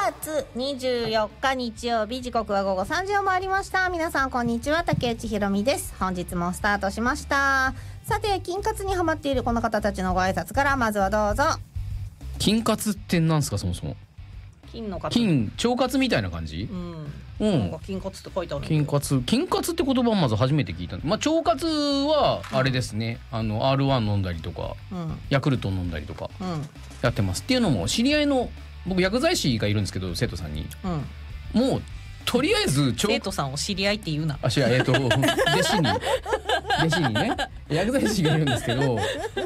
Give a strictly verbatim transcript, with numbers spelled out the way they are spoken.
がつにじゅうよっか日曜日、時刻は午後さんじを回りました。皆さんこんにちは、竹内ひろみです。本日もスタートしました。さて、金活にハマっているこの方たちのご挨拶からまずはどうぞ。 金活って何すか？そもそも金の活、 金腸活みたいな感じ？ うんうん、 なんか金活って書いてある。 金活金活って言葉をまず初めて聞いた。まあ腸活はあれですね、うん、あの アールワン 飲んだりとか、うん、ヤクルト飲んだりとかやってます。っていうのも知り合いの僕薬剤師がいるんですけど、生徒さんに、うん、もうとりあえず生徒さんを知り合いって言うな。 あ、知り合い、えっと弟子に弟子にね薬剤師がいるんですけど、